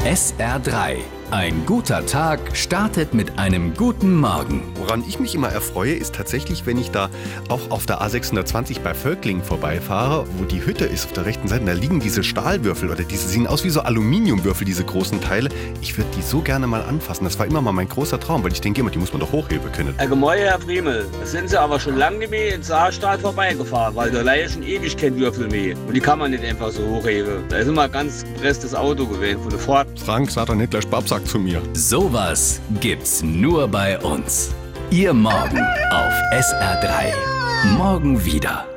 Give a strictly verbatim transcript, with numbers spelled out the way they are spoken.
S R drei. Ein guter Tag startet mit einem guten Morgen. Woran ich mich immer erfreue, ist tatsächlich, wenn ich da auch auf der A sechshundertzwanzig bei Völklingen vorbeifahre, wo die Hütte ist auf der rechten Seite, da liegen diese Stahlwürfel oder diese sehen aus wie so Aluminiumwürfel, diese großen Teile. Ich würde die so gerne mal anfassen. Das war immer mal mein großer Traum, weil ich denke immer, die muss man doch hochheben können. Herr Gemäuer, Herr Friemel, da sind Sie aber schon lange nicht mehr in Saarstahl vorbeigefahren, weil da leider schon ewig kein Würfel mehr. Und die kann man nicht einfach so hochheben. Da ist immer ein ganz gepresstes Auto gewesen von der Ford. Frank, sag doch nicht gleich Babsack zu mir. Sowas gibt's nur bei uns. Ihr Morgen auf S R drei. Morgen wieder.